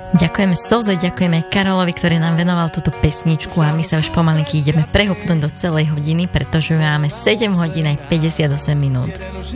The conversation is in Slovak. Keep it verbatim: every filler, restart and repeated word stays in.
Ďakujeme Soze, ďakujeme Karolovi, ktorý nám venoval túto pesničku a my sa už pomalinky ideme prehupnúť do celej hodiny, pretože máme sedem hodín aj päťdesiatosem minút.